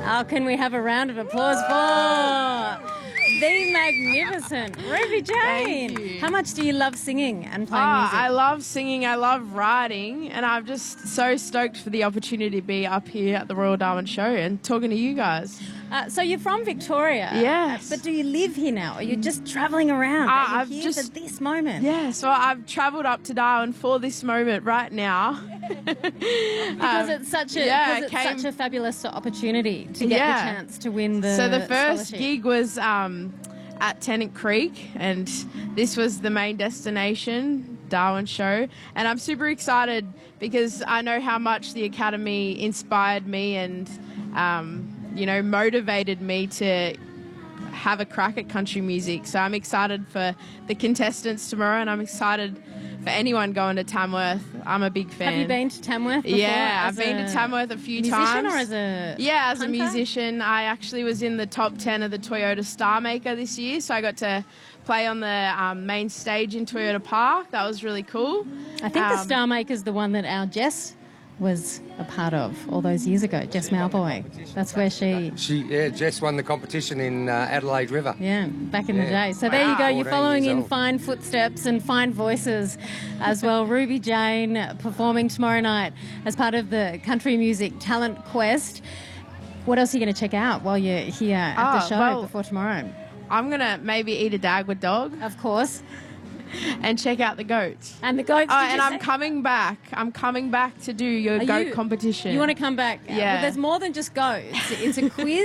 Oh, can we have a round of applause for the magnificent Ruby Jane? Thank you. How much do you love singing and playing Oh, music? I love singing, I love writing, and I'm just so stoked for the opportunity to be up here at the Royal Darwin Show and talking to you guys. So you're from Victoria? Yes. But do you live here now? Or you're just travelling around? Are you I've here just- for this moment? Yeah, so I've travelled up to Darwin for this moment right now. Because it's such a such a fabulous opportunity to get the chance to win the So the first scholarship. gig was at Tennant Creek, and this was the main destination, Darwin Show. And I'm super excited because I know how much the Academy inspired me and, motivated me to have a crack at country music. So I'm excited for the contestants tomorrow, and I'm excited for anyone going to Tamworth. I'm a big fan. Have you been to Tamworth before? Yeah, I've as been to Tamworth a few musician times. or as a as a hunter? musician. I actually was in the top 10 of the Toyota Star Maker this year, so I got to play on the main stage in Toyota Park. That was really cool. I think the Star Maker's the one that our Jess was a part of all those years ago. Jess Malboy. That's where she... Jess won the competition in Adelaide River. Yeah, back in the day. So there you go. You're 14 following years in old. fine footsteps and fine voices as well. Ruby Jane performing tomorrow night as part of the Country Music Talent Quest. What else are you going to check out while you're here at the show before tomorrow? I'm going to maybe eat a Dagwood dog. Of course. And check out the goats. And the goats. And I'm coming back. I'm coming back to do your goat competition. You want to come back? Yeah. Well, there's more than just goats. It's a quiz.